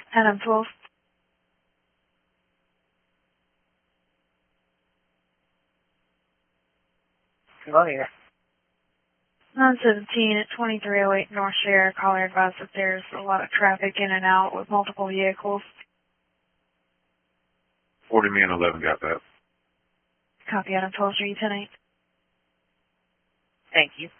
Adam 12. Go here. 917 at 2308 North Share. Caller advised that there's a lot of traffic in and out with multiple vehicles. 40 man 11 got that. Copy Adam 12, 310-8. Thank you.